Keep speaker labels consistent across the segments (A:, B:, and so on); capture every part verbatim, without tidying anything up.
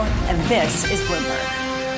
A: and this is Bloomberg.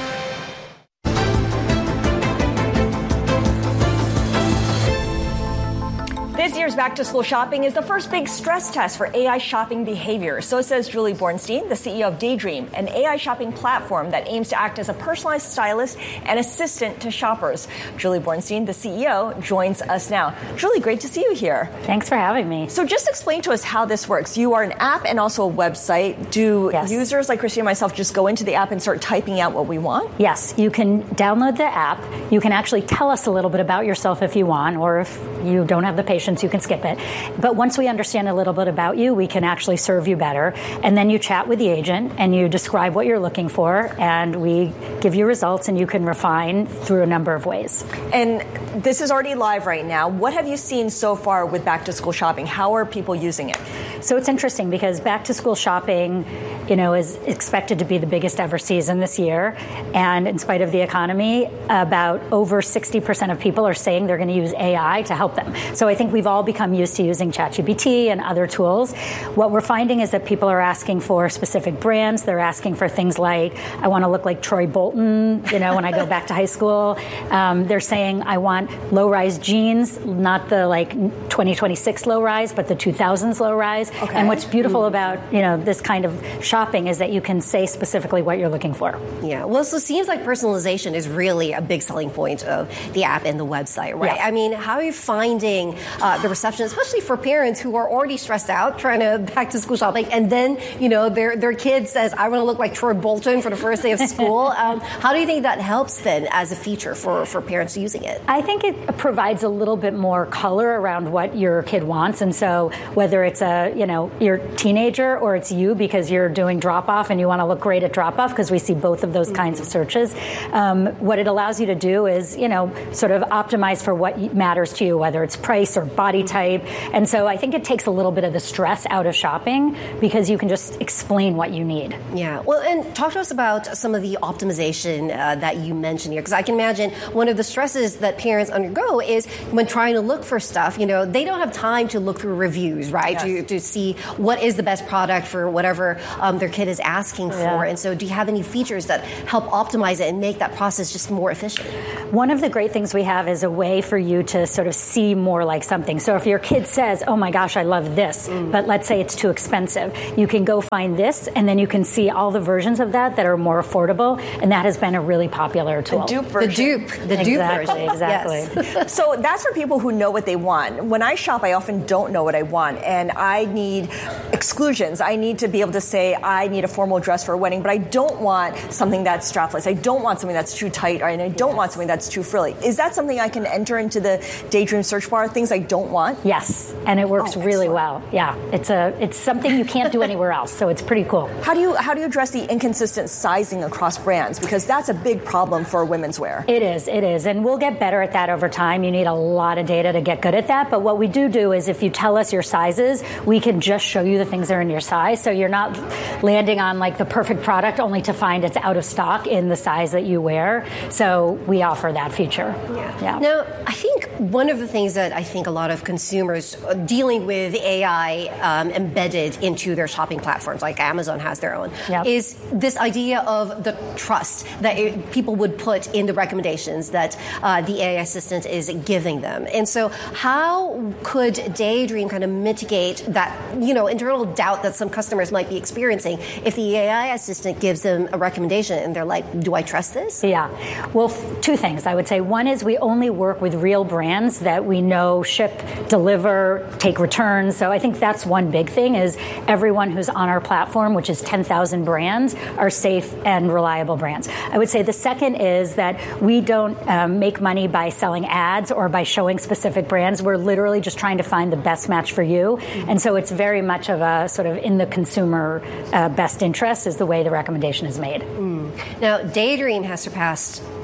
A: This year's back-to-school shopping is the first big stress test for A I shopping behavior. So says Julie Bornstein, the C E O of Daydream, an A I shopping platform that aims to act as a personalized stylist and assistant to shoppers. Julie Bornstein, the C E O, joins us now. Julie, great to see you here.
B: Thanks for having me.
A: So just explain to us how this works. You are an app and also a website. Do yes. users like Christina and myself just go into the app and start typing out what we want?
B: Yes, you can download the app. You can actually tell us a little bit about yourself if you want, or if you don't have the patience, you can skip it. But once we understand a little bit about you, we can actually serve you better. And then you chat with the agent and you describe what you're looking for, and we give you results, and you can refine through a number of ways.
A: And this is already live right now. What have you seen so far with back-to-school shopping? How are people using it?
B: So it's interesting because back-to-school shopping, you know, is expected to be the biggest ever season this year. And in spite of the economy, about over sixty percent of people are saying they're going to use A I to help them. So I think we've all become used to using ChatGPT and other tools. What we're finding is that people are asking for specific brands. They're asking for things like, I want to look like Troy Bolton, you know, when I go back to high school. Um, they're saying, I want low-rise jeans, not the like twenty twenty-six low-rise, but the two thousands low-rise. Okay. And what's beautiful mm. about, you know, this kind of shopping is that you can say specifically what you're looking for.
C: Yeah, well, so it seems like personalization is really a big selling point of the app and the website, right? Yeah. I mean, how are you finding uh, the reception, especially for parents who are already stressed out trying to back to school shopping, and then, you know, their their kid says, I want to look like Troy Bolton for the first day of school. um, how do you think that helps then as a feature for, for parents using it?
B: I think it provides a little bit more color around what your kid wants. And so whether it's a, you know, your teenager or it's you because you're doing drop-off and you want to look great at drop-off, because we see both of those mm-hmm. kinds of searches, um, what it allows you to do is, you know, sort of optimize for what matters to you, whether it's price or body type. And so I think it takes a little bit of the stress out of shopping because you can just explain what you need.
C: Yeah. Well, and talk to us about some of the optimization uh, that you mentioned here, because I can imagine one of the stresses that parents undergo is when trying to look for stuff, you know, they don't have time to look through reviews, right? Yes. To, to see what is the best product for whatever um, their kid is asking for.
B: Yeah.
C: And so do you have any features that help optimize it and make that process just more efficient?
B: One of the great things we have is a way for you to sort of see more like something. So if your kid says, oh my gosh, I love this, mm. but let's say it's too expensive, you can go find this, and then you can see all the versions of that that are more affordable, and that has been a really popular tool.
A: The dupe version.
C: The dupe. The
B: exactly,
C: dupe version.
B: Exactly.
C: Yes.
A: So that's for people who know what they want. When I shop, I often don't know what I want, and I need exclusions. I need to be able to say, I need a formal dress for a wedding, but I don't want something that's strapless. I don't want something that's too tight, and I don't yes. want something that's too frilly. Is that something I can enter into the Daydream search bar, things I don't want?
B: Yes, and it works
A: oh,
B: really well. Yeah, it's a it's something you can't do anywhere else, so it's pretty cool.
A: How do you how do you address the inconsistent sizing across brands? Because that's a big problem for women's wear.
B: It is, it is, and we'll get better at that over time. You need a lot of data to get good at that, but what we do do is if you tell us your sizes, we can just show you the things that are in your size, so you're not landing on like the perfect product only to find it's out of stock in the size that you wear. So we offer that feature.
C: Yeah. yeah. Now, I think one of the things that I think a lot of consumers dealing with A I um, embedded into their shopping platforms, like Amazon has their own, yep. is this idea of the trust that it, people would put in the recommendations that uh, the A I assistant is giving them. And so how could Daydream kind of mitigate that, you know, internal doubt that some customers might be experiencing if the A I assistant gives them a recommendation and they're like, do I trust this?
B: Yeah. Well, f- two things I would say. One is we only work with real brands that we know ship, deliver, take returns. So I think that's one big thing is everyone who's on our platform, which is ten thousand brands, are safe and reliable brands. I would say the second is that we don't um, make money by selling ads or by showing specific brands. We're literally just trying to find the best match for you. Mm-hmm. And so it's very much of a sort of in the consumer uh, best interest is the way the recommendation is made.
C: Mm. Now, Daydream has surpassed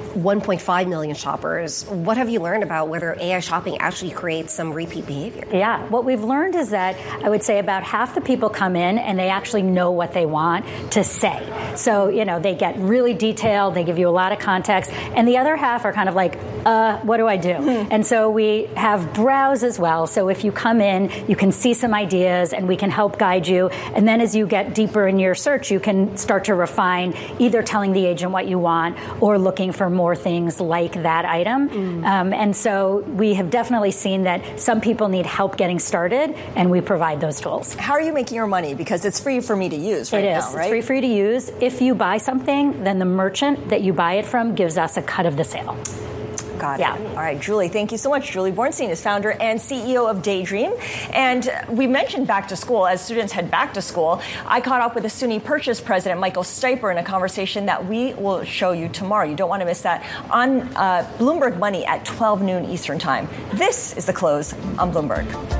C: one point five million shoppers. What have you learned about whether A I shopping actually creates some repeat behavior?
B: Yeah, what we've learned is that I would say about half the people come in and they actually know what they want to say. So, you know, they get really detailed, they give you a lot of context, and the other half are kind of like, uh, what do I do? Mm-hmm. And so we have browse as well. So if you come in, you can see some ideas and we can help guide you. And then as you get deeper in your search, you can start to refine either telling the agent what you want or looking for more things like that item. Mm. Um, and so we have definitely seen that some people need help getting started, and we provide those tools.
A: How are you making your money? Because it's free for me to use right
B: it is.
A: now, right?
B: It's free for you to use. If you buy something, then the merchant that you buy it from gives us a cut of the sale.
A: Got it.
B: Yeah.
A: All right, Julie, thank you so much. Julie Bornstein is founder and C E O of Daydream. And we mentioned back to school. As students head back to school, I caught up with the SUNY Purchase president, Michael Stiper, in a conversation that we will show you tomorrow. You don't want to miss that on uh, Bloomberg Money at twelve noon Eastern Time. This is The Close on Bloomberg.